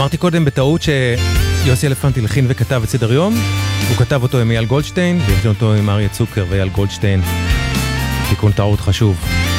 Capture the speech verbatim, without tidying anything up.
אמרתי קודם בטעות שיוסי אלפנט הלחין וכתב את סדר יום, הוא כתב אותו עם אייל גולדשטיין, והלחין אותו עם אריה צוקר ואייל גולדשטיין. תיקון טעות חשוב.